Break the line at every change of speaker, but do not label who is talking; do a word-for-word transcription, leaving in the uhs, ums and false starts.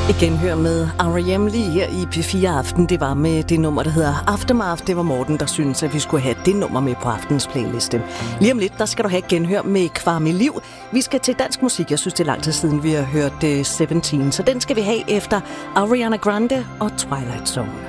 Genhør med R E M lige her i P fire Aften. Det var med det nummer, der hedder Aftermath. Det var Morten, der syntes, at vi skulle have det nummer med på aftens playliste. Lige om lidt, der skal du have genhør med Kvarme Liv. Vi skal til dansk musik. Jeg synes, det er lang tid siden, vi har hørt uh, sytten, så den skal vi have efter Ariana Grande og Twilight Zone.